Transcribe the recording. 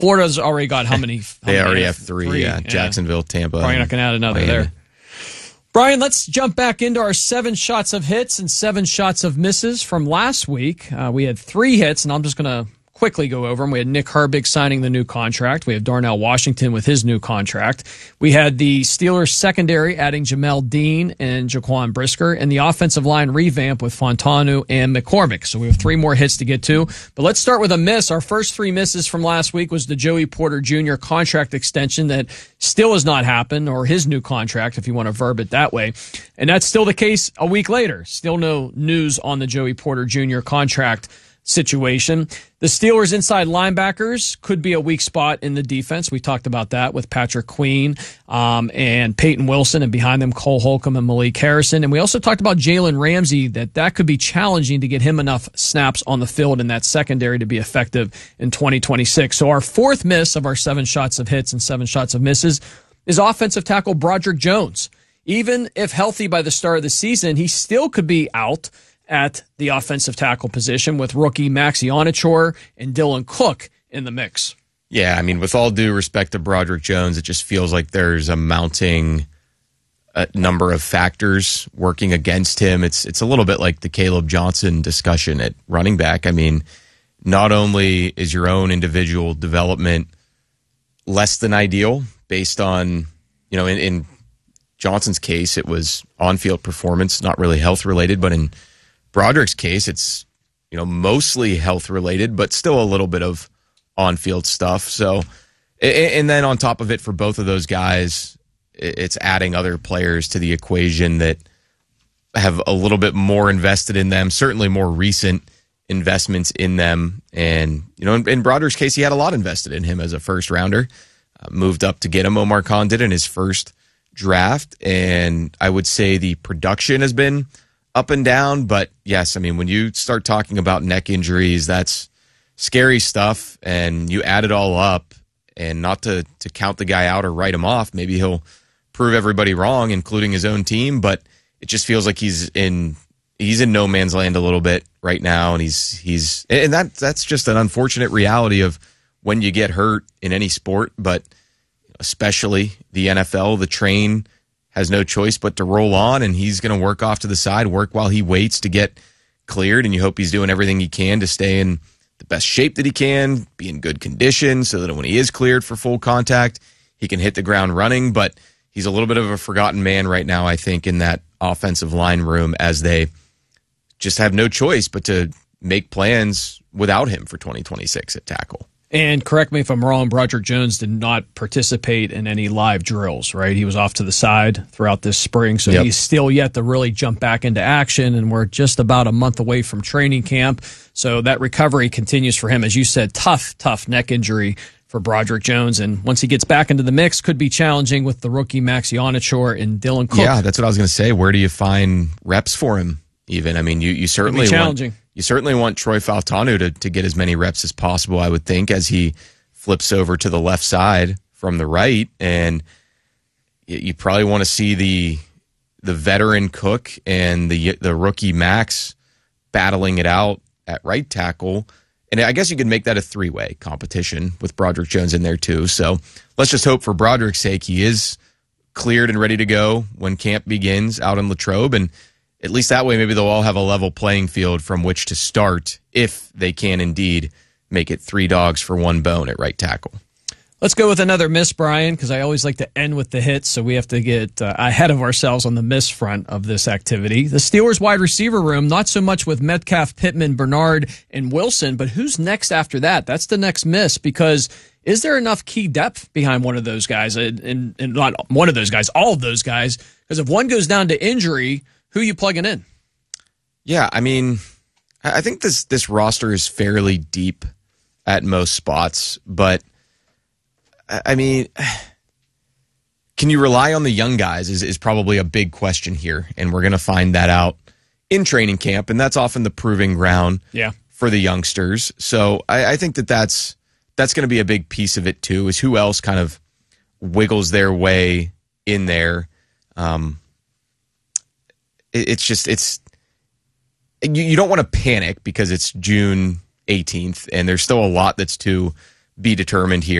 Florida's already got how many? They already have three. Yeah. Jacksonville, Tampa. Probably not going to add another Miami. there. Brian, let's jump back into our 7 shots of hits and 7 shots of misses from last week. We had 3 hits, and I'm just going to quickly go over them. We had Nick Herbig signing the new contract. We have Darnell Washington with his new contract. We had the Steelers secondary adding Jamel Dean and Jaquan Brisker, and the offensive line revamp with Fontanu and McCormick. So we have 3 more hits to get to. But let's start with a miss. Our first 3 misses from last week was the Joey Porter Jr. contract extension that still has not happened, or his new contract, if you want to verb it that way. And that's still the case a week later. Still no news on the Joey Porter Jr. contract situation. The Steelers' inside linebackers could be a weak spot in the defense. We talked about that with Patrick Queen and Peyton Wilson, and behind them Cole Holcomb and Malik Harrison. And we also talked about Jalen Ramsey, that could be challenging to get him enough snaps on the field in that secondary to be effective in 2026. So our 4th miss of our 7 shots of hits and 7 shots of misses is offensive tackle Broderick Jones. Even if healthy by the start of the season, he still could be out at the offensive tackle position with rookie Maxi Onachor and Dylan Cook in the mix. Yeah, I mean, with all due respect to Broderick Jones, it just feels like there's a mounting number of factors working against him. It's a little bit like the Caleb Johnson discussion at running back. I mean, not only is your own individual development less than ideal based on, in Johnson's case, it was on-field performance, not really health-related, but in Broderick's case, it's mostly health related, but still a little bit of on-field stuff. So, and then on top of it, for both of those guys, it's adding other players to the equation that have a little bit more invested in them, certainly more recent investments in them. And in Broderick's case, he had a lot invested in him as a first rounder. Moved up to get him. Omar Khan did in his first draft, and I would say the production has been up and down, but yes, I mean, when you start talking about neck injuries, that's scary stuff, and you add it all up, and not to count the guy out or write him off. Maybe he'll prove everybody wrong, including his own team, but it just feels like he's in no man's land a little bit right now, and that's just an unfortunate reality of when you get hurt in any sport, but especially the NFL, the train has no choice but to roll on, and he's going to work off to the side, work while he waits to get cleared, and you hope he's doing everything he can to stay in the best shape that he can, be in good condition, so that when he is cleared for full contact, he can hit the ground running. But he's a little bit of a forgotten man right now, I think, in that offensive line room, as they just have no choice but to make plans without him for 2026 at tackle. And correct me if I'm wrong, Broderick Jones did not participate in any live drills, right? He was off to the side throughout this spring, so He's still yet to really jump back into action, and we're just about a month away from training camp. So that recovery continues for him. As you said, tough neck injury for Broderick Jones, and once he gets back into the mix, could be challenging with the rookie Maxi Onachor and Dylan Cook. Yeah, that's what I was going to say. Where do you find reps for him even? I mean, you certainly challenging. You certainly want Troy Fautanu to get as many reps as possible, I would think, as he flips over to the left side from the right. And you probably want to see the veteran Cook and the rookie Max battling it out at right tackle. And I guess you could make that a 3-way competition with Broderick Jones in there too. So let's just hope for Broderick's sake he is cleared and ready to go when camp begins out in Latrobe, and at least that way, maybe they'll all have a level playing field from which to start if they can indeed make it 3 dogs for 1 bone at right tackle. Let's go with another miss, Brian, because I always like to end with the hits, so we have to get ahead of ourselves on the miss front of this activity. The Steelers wide receiver room, not so much with Metcalf, Pittman, Bernard, and Wilson, but who's next after that? That's the next miss, because is there enough key depth behind one of those guys, and not one of those guys, all of those guys? Because if one goes down to injury, who are you plugging in? Yeah, I mean, I think this roster is fairly deep at most spots, but I mean, can you rely on the young guys is probably a big question here, and we're going to find that out in training camp, and that's often the proving ground for the youngsters. So I think that's going to be a big piece of it too, is who else kind of wiggles their way in there. You don't want to panic because it's June 18th and there's still a lot that's to be determined here.